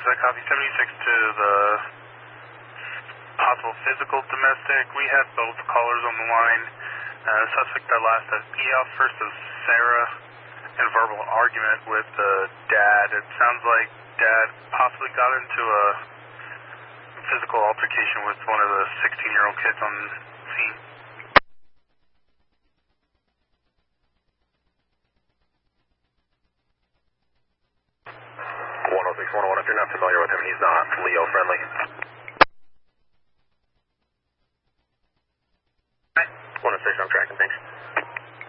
I copy 76 to the possible physical domestic. We had both callers on the line. Suspect that last at EF first is Sarah in verbal argument with Dad. It sounds like Dad possibly got into a physical altercation with one of the 16-year-old kids on scene. 106-101, if you're not familiar with him, he's not Leo friendly.